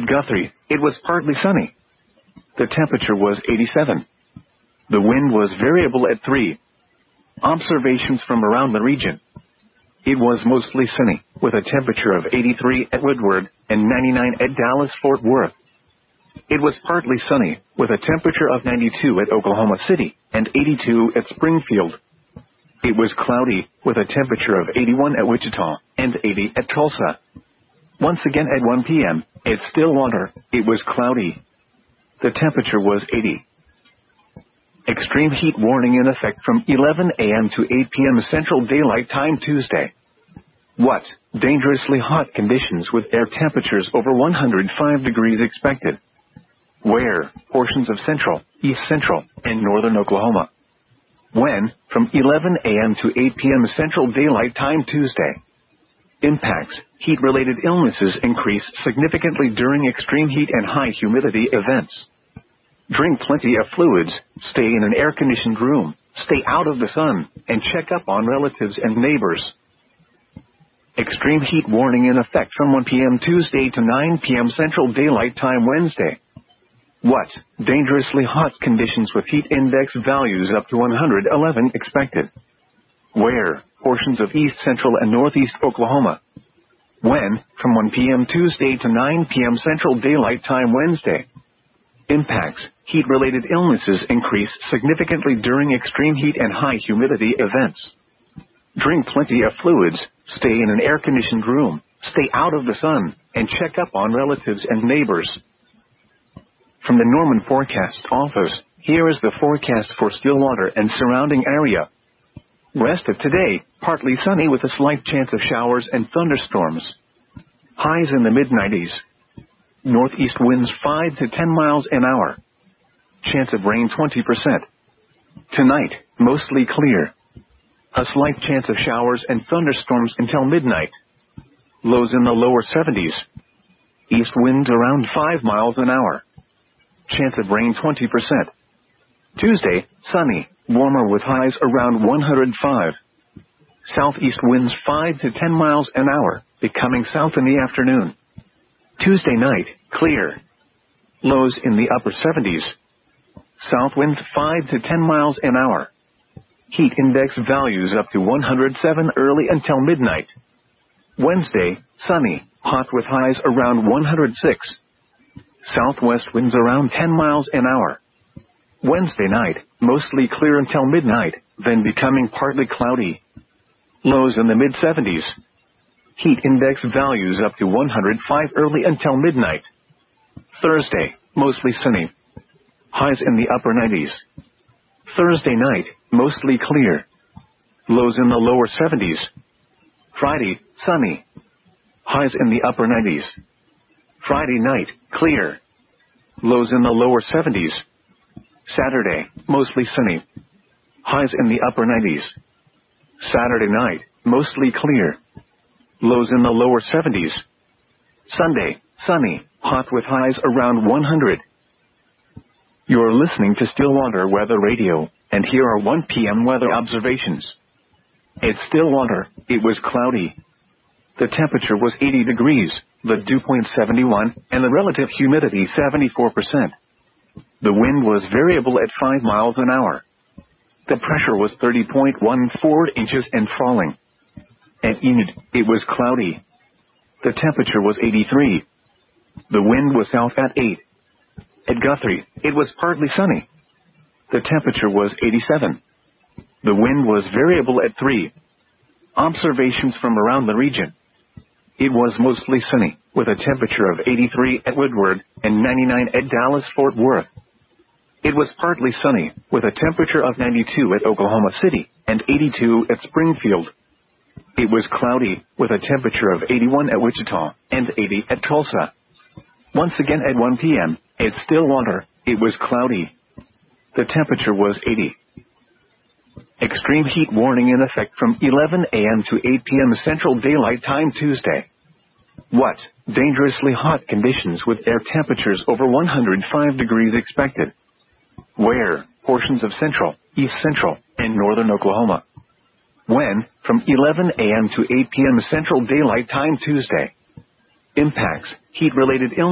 Guthrie, it was partly sunny. The temperature was 87. The wind was variable at 3. Observations from around the region. It was mostly sunny, with a temperature of 83 at Woodward and 99 at Dallas-Fort Worth. It was partly sunny, with a temperature of 92 at Oklahoma City and 82 at Springfield. It was cloudy, with a temperature of 81 at Wichita and 80 at Tulsa. Once again at 1 p.m., at Stillwater, it was cloudy. The temperature was 80. Extreme heat warning in effect from 11 a.m. to 8 p.m. Central Daylight Time Tuesday. What? Dangerously hot conditions with air temperatures over 105 degrees expected. Where? Portions of central, east central, and northern Oklahoma. When? From 11 a.m. to 8 p.m. Central Daylight Time Tuesday. Impacts. Heat-related illnesses increase significantly during extreme heat and high humidity events. Drink plenty of fluids, stay in an air-conditioned room, stay out of the sun, and check up on relatives and neighbors. Extreme heat warning in effect from 1 p.m. Tuesday to 9 p.m. Central Daylight Time Wednesday. What? Dangerously hot conditions with heat index values up to 111 expected. Where? Portions of east central and northeast Oklahoma. When? From 1 p.m. Tuesday to 9 p.m. Central Daylight Time Wednesday. Impacts. Heat-related illnesses increase significantly during extreme heat and high humidity events. Drink plenty of fluids, stay in an air-conditioned room, stay out of the sun, and check up on relatives and neighbors. From the Norman Forecast Office, here is the forecast for Stillwater and surrounding area. Rest of today, partly sunny with a slight chance of showers and thunderstorms. Highs in the mid-90s. Northeast winds 5 to 10 miles an hour. Chance of rain 20%. Tonight, mostly clear. A slight chance of showers and thunderstorms until midnight. Lows in the lower 70s. East winds around 5 miles an hour. Chance of rain 20%. Tuesday, sunny, warmer with highs around 105. Southeast winds 5 to 10 miles an hour, becoming south in the afternoon. Tuesday night, clear. Lows in the upper 70s. South winds 5 to 10 miles an hour. Heat index values up to 107 early until midnight. Wednesday, sunny, hot with highs around 106. Southwest winds around 10 miles an hour. Wednesday night, mostly clear until midnight, then becoming partly cloudy. Lows in the mid-70s. Heat index values up to 105 early until midnight. Thursday, mostly sunny. Highs in the upper 90s. Thursday night, mostly clear. Lows in the lower 70s. Friday, sunny. Highs in the upper 90s. Friday night, clear. Lows in the lower 70s. Saturday, mostly sunny. Highs in the upper 90s. Saturday night, mostly clear. Lows in the lower 70s. Sunday, sunny, hot with highs around 100. You're listening to Stillwater Weather Radio, and here are 1 p.m. weather observations. At Stillwater, it was cloudy. The temperature was 80 degrees, the dew point 71, and the relative humidity 74%. The wind was variable at 5 miles an hour. The pressure was 30.14 inches and falling. At Enid, it was cloudy. The temperature was 83. The wind was south at 8. At Guthrie, it was partly sunny. The temperature was 87. The wind was variable at 3. Observations from around the region. It was mostly sunny, with a temperature of 83 at Woodward and 99 at Dallas-Fort Worth. It was partly sunny, with a temperature of 92 at Oklahoma City and 82 at Springfield. It was cloudy, with a temperature of 81 at Wichita and 80 at Tulsa. Once again at 1 p.m., at Stillwater, it was cloudy. The temperature was 80. Extreme heat warning in effect from 11 a.m. to 8 p.m. Central Daylight Time Tuesday. What? Dangerously hot conditions with air temperatures over 105 degrees expected. Where? Portions of central, east central, and northern Oklahoma. When? From 11 a.m. to 8 p.m. Central Daylight Time Tuesday. Impacts. Heat-related illness.